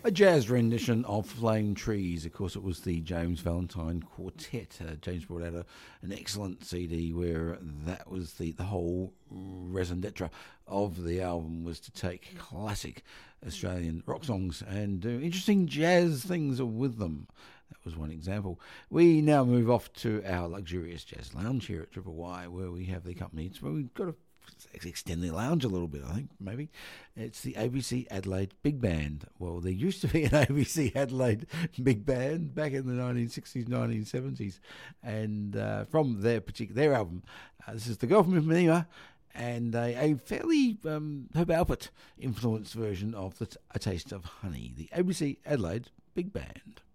A jazz rendition of Flame Trees. Of course, it was the James Valentine Quartet. James brought out an excellent CD where that was the whole raison d'etre of the album, was to take classic Australian rock songs and do interesting jazz things with them. That was one example. We now move off to our luxurious jazz lounge here at Triple Y, where we have the company. It's where we've got to extend the lounge a little bit, I think, maybe. It's the ABC Adelaide Big Band. Well, there used to be an ABC Adelaide Big Band back in the 1960s, 1970s. And from their album, this is The Girl from Ipanema, and a fairly Herb Alpert influenced version of A Taste of Honey, the ABC Adelaide Big Band.